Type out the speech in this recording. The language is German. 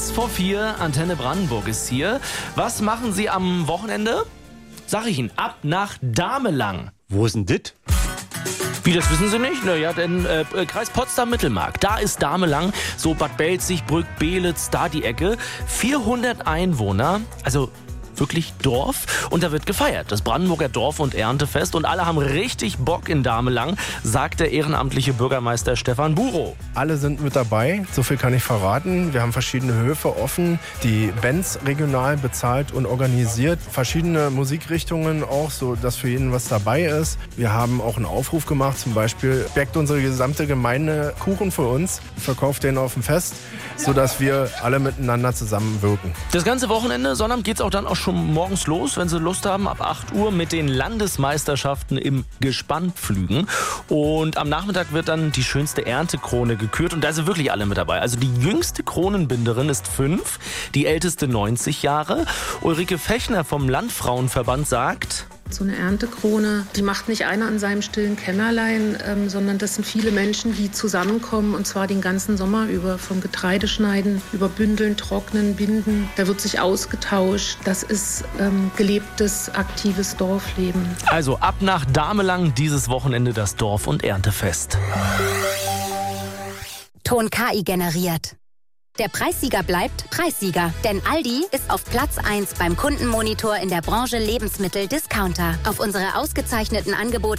Kurz vor 4, Antenne Brandenburg ist hier. Was machen Sie am Wochenende? Sag ich Ihnen, ab nach Damelang. Wo ist denn das? Wie, das wissen Sie nicht? Naja, denn Kreis Potsdam-Mittelmark, da ist Damelang, so Bad Belzig, Brück, Beelitz, da die Ecke. 400 Einwohner, also wirklich Dorf, und da wird gefeiert. Das Brandenburger Dorf- und Erntefest, und alle haben richtig Bock in Damelang, sagt der ehrenamtliche Bürgermeister Stefan Burow. Alle sind mit dabei, so viel kann ich verraten. Wir haben verschiedene Höfe offen, die Bands regional bezahlt und organisiert. Verschiedene Musikrichtungen auch, so dass für jeden was dabei ist. Wir haben auch einen Aufruf gemacht, zum Beispiel backt unsere gesamte Gemeinde Kuchen für uns, verkauft den auf dem Fest, sodass wir alle miteinander zusammenwirken. Das ganze Wochenende, Sonnabend, geht's auch dann auch schon morgens los, wenn Sie Lust haben, ab 8 Uhr mit den Landesmeisterschaften im Gespannpflügen. Und am Nachmittag wird dann die schönste Erntekrone gekürt, und da sind wirklich alle mit dabei. Also die jüngste Kronenbinderin ist 5, die älteste 90 Jahre. Ulrike Fechner vom Landfrauenverband sagt: So eine Erntekrone, die macht nicht einer in seinem stillen Kämmerlein, sondern das sind viele Menschen, die zusammenkommen, und zwar den ganzen Sommer über. Vom Getreideschneiden, über Bündeln, Trocknen, Binden. Da wird sich ausgetauscht. Das ist gelebtes, aktives Dorfleben. Also ab nach Damelang dieses Wochenende das Dorf- und Erntefest. Ton KI generiert. Der Preissieger bleibt Preissieger, denn Aldi ist auf Platz 1 beim Kundenmonitor in der Branche Lebensmittel-Discounter. Auf unsere ausgezeichneten Angebote